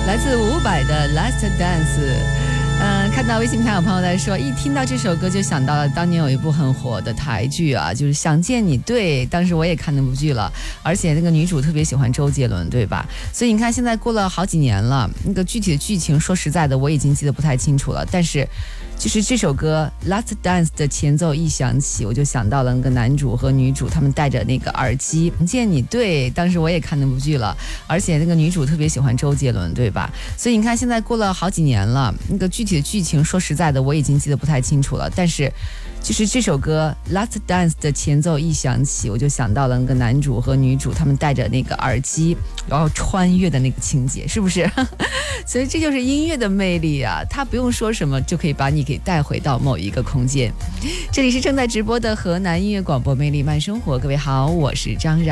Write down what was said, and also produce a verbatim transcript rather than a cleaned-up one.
来自伍佰的 Last Dance。嗯，看到微信上有朋友在说，一听到这首歌就想到了当年有一部很火的台剧啊，就是《想见你》。对，当时我也看那部剧了，而且那个女主特别喜欢周杰伦，对吧？所以你看，现在过了好几年了，那个具体的剧情，说实在的，我已经记得不太清楚了。但是，就是这首歌《Last Dance》的前奏一响起，我就想到了那个男主和女主，他们戴着那个耳机。想见你，对，当时我也看那部剧了，而且那个女主特别喜欢周杰伦，对吧？所以你看，现在过了好几年了，那个具体的剧情，说实在的，我已经记得不太清楚了。但是，就是这首歌《Last Dance》的前奏一响起，我就想到了那个男主和女主，他们戴着那个耳机，然后穿越的那个情节，是不是？所以这就是音乐的魅力啊！它不用说什么，就可以把你给带回到某一个空间。这里是正在直播的河南音乐广播魅力慢生活，各位好，我是张然。